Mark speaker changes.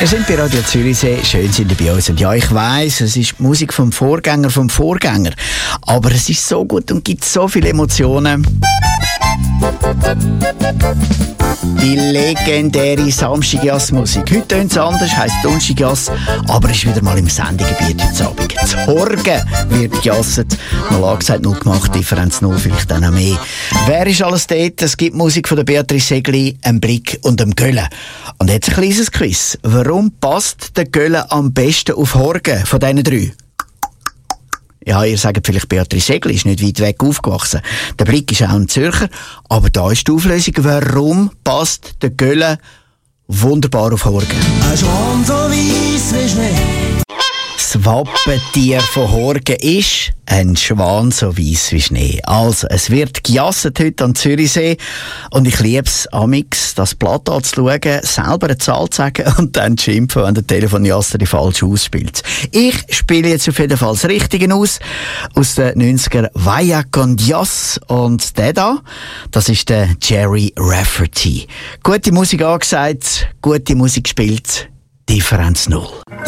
Speaker 1: Wir sind bei Radio Zürichsee, schön sind ihr bei uns. Und ja, ich weiss, es ist die Musik vom Vorgänger, aber es ist so gut und gibt so viele Emotionen. Die legendäre Samstagjass-Musik. Heute tönt es anders, heisst Donnerstagjass, aber ist wieder mal im Sendegebiet heute Abend. Zu Horgen wird gejasset. Mal angesagt, 0 gemacht, Differenz 0, vielleicht dann auch mehr. Wer ist alles dort? Es gibt Musik von der Beatrice Segli, einem Blick und einem Göllen. Und jetzt ein kleines Quiz. Warum passt der Göllen am besten auf Horgen von diesen 3? Ja, ihr sagt vielleicht, Beatrice Segli ist nicht weit weg aufgewachsen. Der Blick ist auch ein Zürcher. Aber da ist die Auflösung, warum passt der Göllen wunderbar auf Horgen.
Speaker 2: Ein Schwan so weiss wie Schnee.
Speaker 1: Das Wappentier von Horgen ist ein Schwan so weiss wie Schnee. Also, es wird gejasset heute am Zürichsee. Und ich liebe es, amix das Blatt anzuschauen, selber eine Zahl zu sagen und dann zu schimpfen, wenn der Telefonjasser die falsch ausspielt. Ich spiele jetzt auf jeden Fall das Richtige aus den 90er, Vaya con Dios. Und der da, das ist der Jerry Rafferty. Gute Musik angesagt, gute Musik gespielt, Differenz 0.